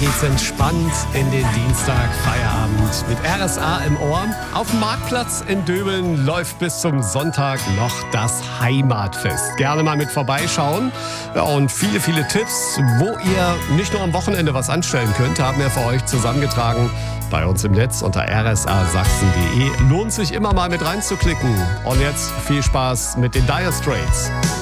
geht's entspannt in den Dienstag Feierabend mit RSA im Ohr. Auf dem Marktplatz in Döbeln läuft bis zum Sonntag noch das Heimatfest. Gerne mal mit vorbeischauen. Ja, und viele, viele Tipps, wo ihr nicht nur am Wochenende was anstellen könnt, haben wir für euch zusammengetragen bei uns im Netz unter rsasachsen.de. Lohnt sich immer mal mit reinzuklicken. Und jetzt viel Spaß mit den Dire Straits.